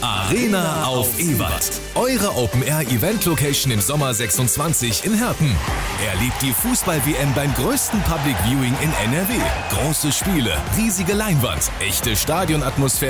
Arena auf Ewald. Eure Open-Air-Event-Location im Sommer 26 in Herten. Erlebt die Fußball-WM beim größten Public Viewing in NRW. Große Spiele, riesige Leinwand, echte Stadionatmosphäre